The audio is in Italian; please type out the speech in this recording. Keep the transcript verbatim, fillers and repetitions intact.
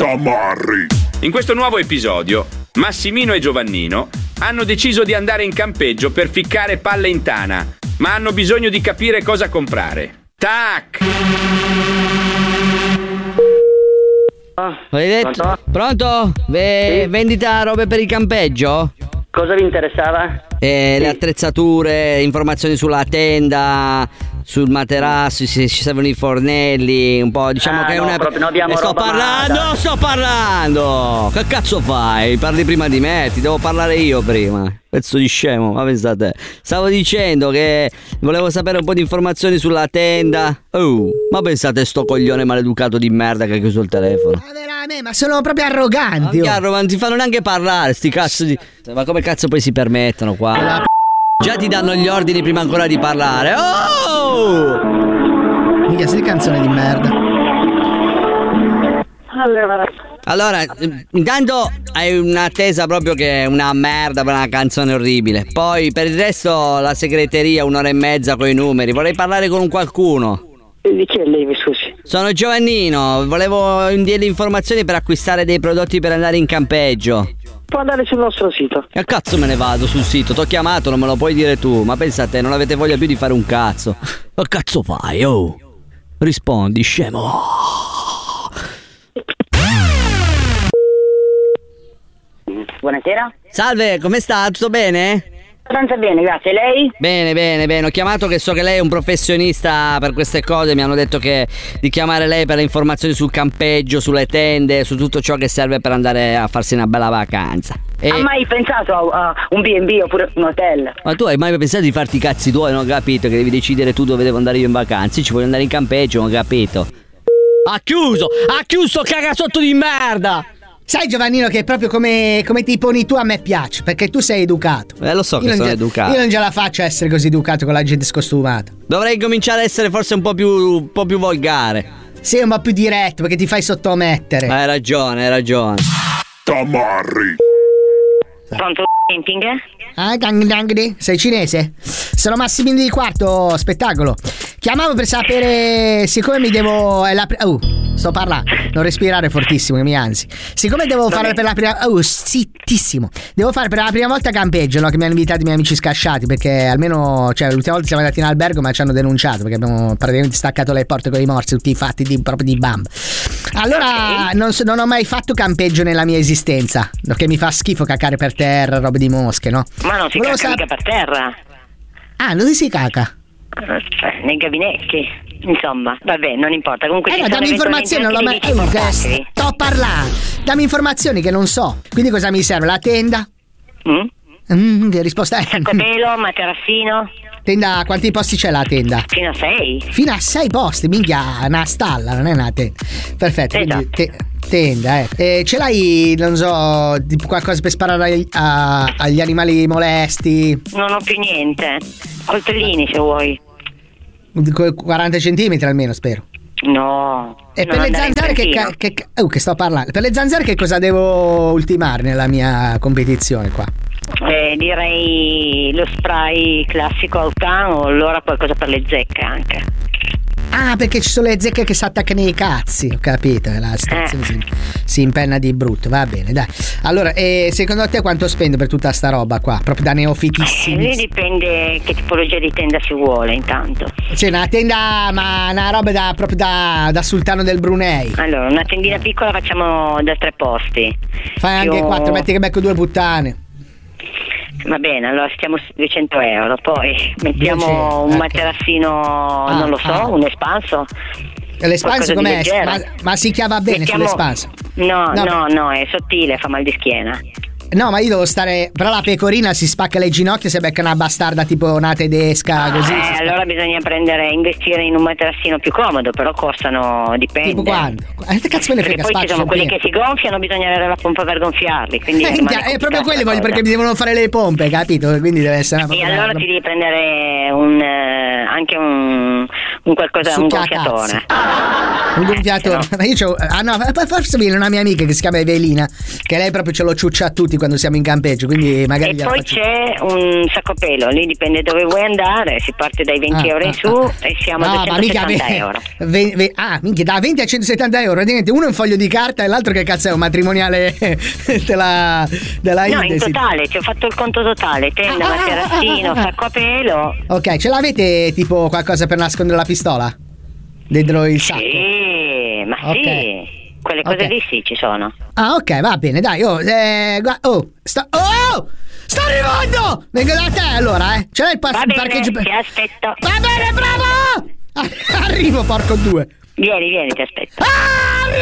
Tamarri. In questo nuovo episodio, Massimino e Giovannino hanno deciso di andare in campeggio per ficcare palle in tana, ma hanno bisogno di capire cosa comprare. Tac! Hai detto? Pronto? Pronto? V- sì? Vendita robe per il campeggio? Cosa vi interessava? Eh, sì. Le attrezzature, informazioni sulla tenda, sul materasso, se ci servono i fornelli, un po', diciamo ah, che no, è una. Proprio, no, abbiamo sto roba parlando, amata. sto parlando! Che cazzo fai? Parli prima di me, ti devo parlare io prima. Pezzo di scemo, ma pensate. Stavo dicendo che volevo sapere un po' di informazioni sulla tenda. Oh, ma pensate sto coglione maleducato di merda che ha chiuso il telefono. Ma veramente, ma sono proprio arroganti. Ma oh. non ti fanno neanche parlare, sti cazzo di. Ma come cazzo poi si permettono qua? La... Già ti danno gli ordini prima ancora di parlare. Oh! Mica sei canzone di merda. Allora. Allora, intanto hai un'attesa proprio che è una merda per una canzone orribile. Poi per il resto la segreteria un'ora e mezza con i numeri. Vorrei parlare con un qualcuno. Di chi è lei, mi scusi? Sono Giovannino, volevo delle informazioni per acquistare dei prodotti per andare in campeggio. Può andare sul nostro sito. Che cazzo me ne vado sul sito? T'ho chiamato, non me lo puoi dire tu. Ma pensate, non avete voglia più di fare un cazzo. Che cazzo fai, oh? Rispondi, scemo. Buonasera. Salve, come sta? Tutto bene? Abbastanza bene, grazie. Lei? Bene, bene, bene. Ho chiamato che so che lei è un professionista per queste cose. Mi hanno detto che di chiamare lei per le informazioni sul campeggio, sulle tende, su tutto ciò che serve per andare a farsi una bella vacanza. E... Ha mai pensato a, a un B and B oppure un hotel? Ma tu hai mai pensato di farti i cazzi tuoi? Non ho capito che devi decidere tu dove devo andare io in vacanza. Ci voglio andare in campeggio, non ho capito. Ha chiuso! Ha chiuso, caga sotto di merda! Sai Giovannino che proprio come, come ti poni tu a me piace, perché tu sei educato. Eh lo so che sono ce, educato. Io non ce la faccio a essere così educato con la gente scostumata. Dovrei cominciare a essere forse un po' più, un po' più volgare. Sei un po' più diretto perché ti fai sottomettere. Hai ragione, hai ragione. Tamarri. Pronto camping? Ah, gang gang, sei cinese? Sono Massimino di Quarto Spettacolo. Chiamavo per sapere, siccome mi devo... È la, uh, sto parlando, non respirare fortissimo che mi ansi. Siccome devo fare Vabbè. per la prima... Uh, zittissimo. Devo fare per la prima volta campeggio, no? Che mi hanno invitato i miei amici scasciati, perché almeno... Cioè, l'ultima volta siamo andati in albergo ma ci hanno denunciato, perché abbiamo praticamente staccato le porte con i morsi, tutti fatti di, proprio di bam. Allora, okay. non, so, non ho mai fatto campeggio nella mia esistenza, perché mi fa schifo cacare per terra, robe di mosche, no? Ma non si Volevo caca sap- mica per terra. Ah, dove si caca? Cioè, nei gabinetti, insomma, vabbè, non importa. Comunque, eh ci no, sono dammi informazioni, non l'ho mai. Eh, sto parlando. Dammi informazioni che non so. Quindi cosa mi serve? La tenda? Mm? Mm, che risposta è? Saccotello, materassino. Tenda, quanti posti c'è la tenda? Fino a sei. Fino a sei posti, minchia, una stalla, non è una tenda. Perfetto, esatto. Quindi te, tenda, eh. E ce l'hai, non so, tipo qualcosa per sparare agli, a, agli animali molesti? Non ho più niente. Coltellini se vuoi. quaranta centimetri almeno, spero. No. E per le zanzare che, ca- che, uh, che sto parlando. Per le zanzare che cosa devo ultimare nella mia competizione qua? Eh, direi lo spray classico Autan o allora qualcosa per le zecche anche. Ah, perché ci sono le zecche che si attaccano ai cazzi. Ho capito, la situazione eh. si, si impenna di brutto. Va bene, dai. Allora, eh, secondo te quanto spendo per tutta sta roba qua? Proprio da neofitissimi. Eh, lì dipende che tipologia di tenda si vuole intanto. Cioè una tenda, ma una roba da proprio da, da sultano del Brunei. Allora, una tendina piccola facciamo da tre posti. Fai Più... anche quattro, metti che becco due puttane. Va bene, allora stiamo su duecento euro. Poi mettiamo duecento, un okay. materassino, ah, non lo so, ah. un espanso. L'espanso com'è? Ma, ma si chiama bene mettiamo... sull'espanso? No, no, no, no, è sottile, fa mal di schiena. No, ma io devo stare. Però la pecorina si spacca le ginocchia se becca una bastarda tipo una tedesca, ah, così. Eh, allora bisogna prendere, investire in un materassino più comodo, però costano, dipende. Tipo quanto? Eh, che cazzo me ne frega? Perché poi ci sono quelli che si gonfiano, bisogna avere la pompa per gonfiarli. Quindi eh, è proprio quelli voglio, perché mi devono fare le pompe, capito? Quindi deve essere una E allora una... ti devi prendere un eh, anche un, un qualcosa, un gonfiatore. Un gonfiatore. Ma io c'ho. Ah no, forse viene una mia amica che si chiama Evelina, che lei proprio ce lo ciuccia a tutti quando siamo in campeggio, quindi magari e poi faccio... c'è un sacco pelo, lì dipende dove vuoi andare, si parte dai venti ah, euro in ah, su ah. e siamo no, a duecentosettanta euro. Ve, ve, ah, minchia, da venti a centosettanta euro, praticamente uno è un foglio di carta e l'altro che cazzo è un matrimoniale della, della No, Indesit. in totale, ti ho fatto il conto totale, tenda, Ah, ah, materassino, ah, ah, sacco a pelo. Ok, ce l'avete tipo qualcosa per nascondere la pistola? Dentro il sacco? Sì, ma Ok. sì. Quelle cose Ok. lì sì, ci sono. Ah, ok, va bene, dai. Oh, eh, gua- oh, sta, oh, sta arrivando! Vengo da te allora, eh. Ce l'hai il pas- Va bene, parcheggio per... ti aspetto. Va bene, bravo! Arrivo, porco due. Vieni, vieni, ti aspetto. Ah!